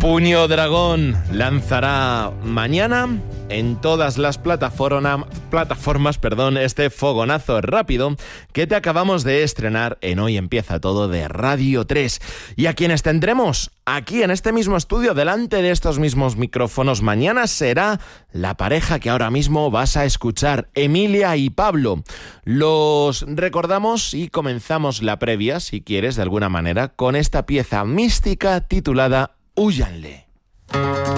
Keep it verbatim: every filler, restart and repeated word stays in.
Puño Dragón lanzará mañana en todas las plataforma, plataformas perdón, este fogonazo rápido que te acabamos de estrenar en Hoy Empieza Todo de Radio tres. Y a quienes tendremos aquí en este mismo estudio, delante de estos mismos micrófonos, mañana será la pareja que ahora mismo vas a escuchar, Emilia y Pablo. Los recordamos y comenzamos la previa, si quieres, de alguna manera, con esta pieza mística titulada Húyanle.